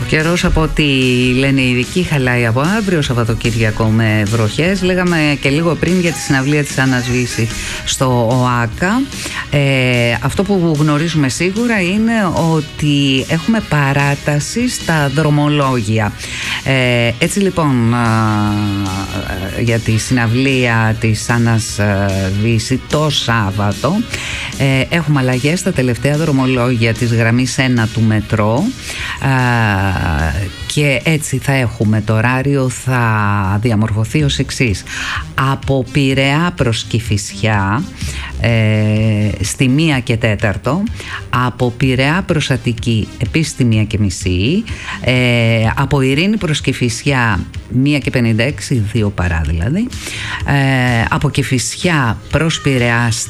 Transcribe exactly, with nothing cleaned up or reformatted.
καιρός, από ό,τι λένε οι ειδικοί, χαλάει από αύριο Σαββατοκύριακο με βροχές. Λέγαμε και λίγο πριν για τη συναυλία της Άννας Βύση στο ΟΑΚΑ. Ε, αυτό που γνωρίζουμε σίγουρα είναι ότι έχουμε παράταση στα δρομολόγια. Ε, έτσι λοιπόν, α, για τη συναυλία της Άννας Βύση το Σάββατο ε, έχουμε αλλαγές στα τελευταία δρομολόγια της γραμμής ένα του μετρό. Και έτσι θα έχουμε, το ωράριο θα διαμορφωθεί ως εξής: από Πειραιά προς Κηφισιά ε, στη μία και τέταρτο, από Πειραιά προς Αττική επίσης στη μία και μισή, ε, από Ειρήνη προς Κηφισιά μία και πενήντα έξι, δύο παρά δηλαδή, ε, από Κηφισιά προς Πειραιά